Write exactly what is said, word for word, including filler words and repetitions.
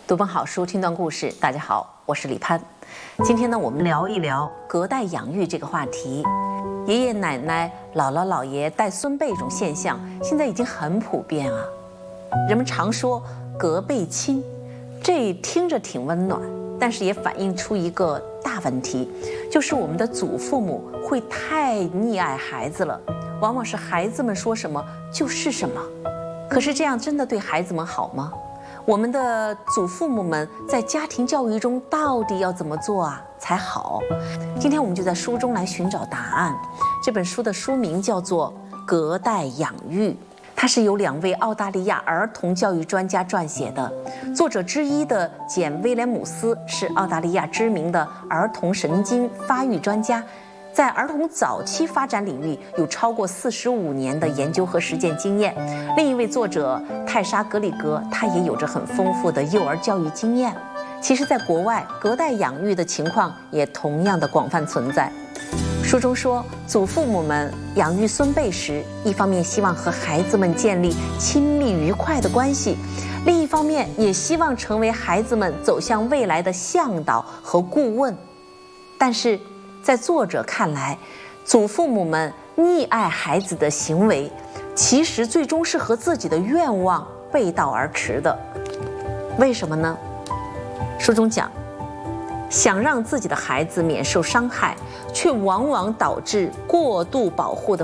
读本好书，听段故事。大家好，我是李攀。今天呢，我们聊一聊隔代养育这个话题。爷爷奶奶、姥姥姥爷带孙辈这种现象，现在已经很普遍啊。人们常说隔辈亲，这听着挺温暖，但是也反映出一个大问题，就是我们的祖父母会太溺爱孩子了，往往是孩子们说什么就是什么。可是这样真的对孩子们好吗？我们的祖父母们在家庭教育中到底要怎么做啊才好？今天我们就在书中来寻找答案。这本书的书名叫做《隔代养育》，它是由两位澳大利亚儿童教育专家撰写的。作者之一的简·威廉姆斯是澳大利亚知名的儿童神经发育专家，在儿童早期发展领域有超过四十五年的研究和实践经验。另一位作者泰莎·格里格，他也有着很丰富的幼儿教育经验。其实在国外，隔代养育的情况也同样的广泛存在。书中说，祖父母们养育孙辈时，一方面希望和孩子们建立亲密愉快的关系，另一方面也希望成为孩子们走向未来的向导和顾问。但是在作者看来，祖父母们溺爱孩子的行为，其实最终是和自己的愿望背道而驰的。为什么呢？书中讲，想让自己的孩子免受伤害，却往往导致过度保护的